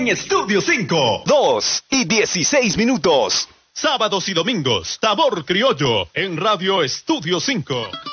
en Estudio 5. 2:16. Sábados y domingos, Sabor Criollo en Radio Estudio 5.